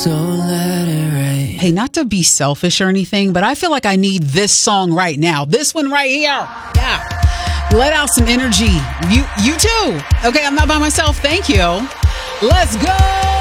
So let it rain. Hey, not to be selfish or anything, but I feel like I need this song right now. This one right here. Yeah. Let out some energy. You too. Okay, I'm not by myself. Thank you. Let's go.